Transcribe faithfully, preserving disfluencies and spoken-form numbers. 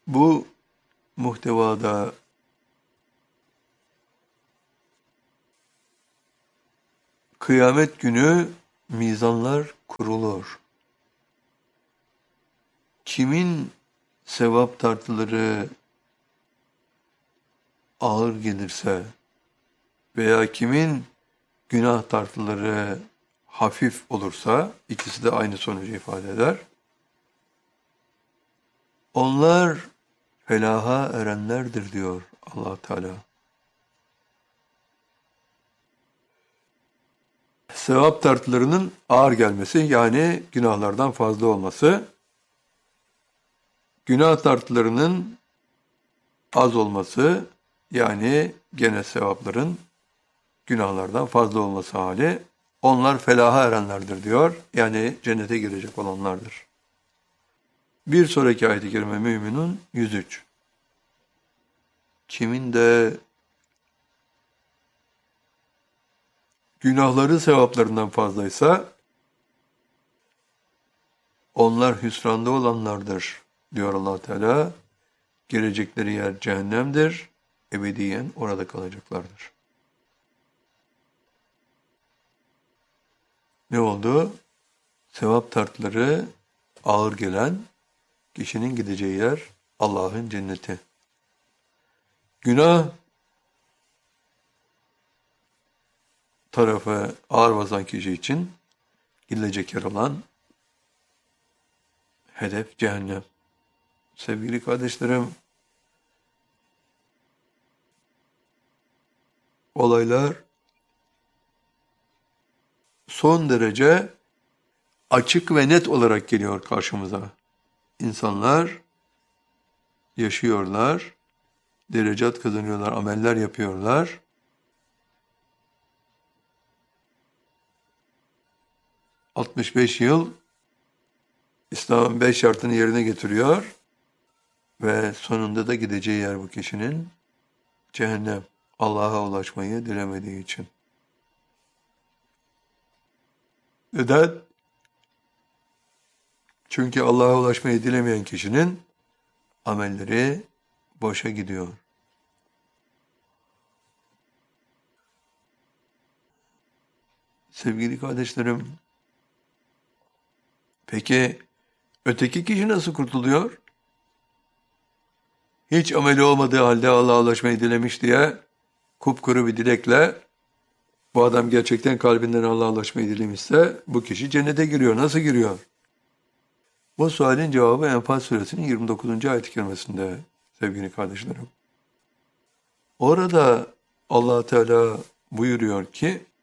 Bu muhtevada kıyamet günü mizanlar kurulur. Kimin sevap tartıları ağır gelirse veya kimin günah tartıları hafif olursa, ikisi de aynı sonucu ifade eder. Onlar felaha erenlerdir diyor Allah Teala. Sevap tartılarının ağır gelmesi, yani günahlardan fazla olması, günah tartılarının az olması, yani gene sevapların günahlardan fazla olması hali, onlar felaha erenlerdir diyor. Yani cennete girecek olanlardır. Bir sonraki ayet-i kerime Müminun yüz üç. Kimin de günahları sevaplarından fazlaysa onlar hüsranda olanlardır diyor Allah Teala. Girecekleri yer cehennemdir. Ebediyen orada kalacaklardır. Ne oldu? Sevap tartları ağır gelen kişinin gideceği yer Allah'ın cenneti. Günah tarafı ağır basan kişi için gidilecek yer olan hedef cehennem. Sevgili kardeşlerim, olaylar son derece açık ve net olarak geliyor karşımıza. İnsanlar yaşıyorlar, derecat kazanıyorlar, ameller yapıyorlar. altmış beş yıl İslam'ın beş şartını yerine getiriyor ve sonunda da gideceği yer bu kişinin cehennem. Allah'a ulaşmayı dilemediği için. Neden? Çünkü Allah'a ulaşmayı dilemeyen kişinin amelleri boşa gidiyor. Sevgili kardeşlerim, peki öteki kişi nasıl kurtuluyor? Hiç ameli olmadığı halde Allah'a ulaşmayı dilemiş diye kupkuru bir dilekle, bu adam gerçekten kalbinden Allah'a ulaşmayı dilemişse bu kişi cennete giriyor. Nasıl giriyor? Bu sualin cevabı Enfal suresinin yirmi dokuzuncu ayet-i kerimesinde sevgili kardeşlerim. Orada Allah Teala buyuruyor ki